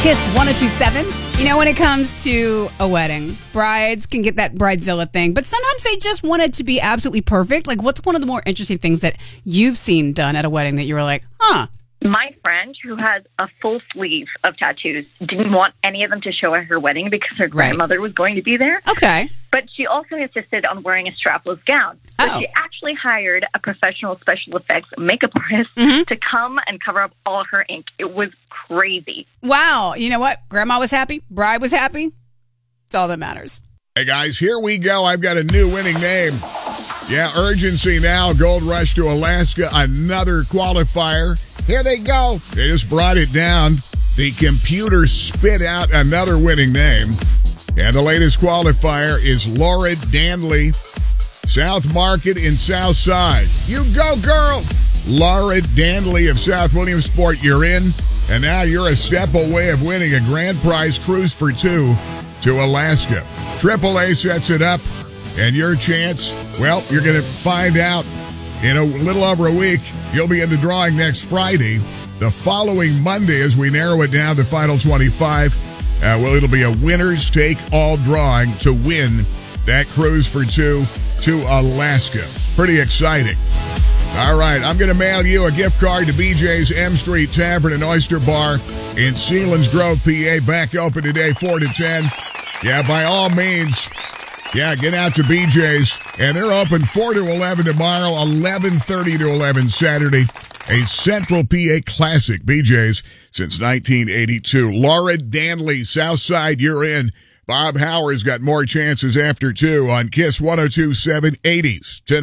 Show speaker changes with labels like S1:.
S1: Kiss 1027. You know, when it comes to a wedding, brides can get that bridezilla thing, but sometimes they just want it to be absolutely perfect. Like, what's one of the more interesting things that you've seen done at a wedding that you were like, huh?
S2: My friend, who has a full sleeve of tattoos, didn't want any of them to show at her wedding because her grandmother was going to be there.
S1: Okay.
S2: But she also insisted on wearing a strapless gown. So
S1: Oh.
S2: she actually hired a professional special effects makeup artist to come and cover up all her ink. It was crazy.
S1: Wow. You know what? Grandma was happy. Bride was happy. It's all that matters.
S3: Hey, guys, here we go. I've got a new winning name. Yeah, urgency now. Gold Rush to Alaska. Another qualifier. Here they go. They just brought it down. The computer spit out another winning name. And the latest qualifier is Laura Danley, South Market in South Side. You go, girl. Laura Danley of South Williamsport, you're in. And now you're a step away of winning a grand prize cruise for two to Alaska. AAA sets it up. And your chance, well, you're going to find out in a little over a week. You'll be in the drawing next Friday. The following Monday, as we narrow it down, the final 25, well, it'll be a winner's take-all drawing to win that cruise for two to Alaska. Pretty exciting. All right, I'm going to mail you a gift card to BJ's M Street Tavern and Oyster Bar in Sealands Grove, PA. Back open today, 4 to 10. Yeah, by all means, yeah, get out to BJ's. And they're open 4 to 11 tomorrow, 11:30 to 11 Saturday. A Central PA classic, BJ's, since 1982. Laura Danley, Southside, you're in. Bob Howard's got more chances after 2 on Kiss 102.7 80s tonight.